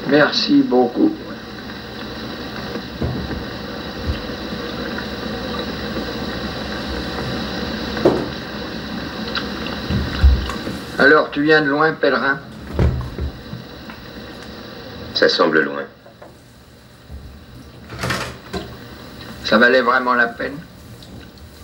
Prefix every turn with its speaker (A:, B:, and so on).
A: Merci beaucoup. Alors, tu viens de loin, pèlerin?
B: Ça semble loin.
A: Ça valait vraiment la peine?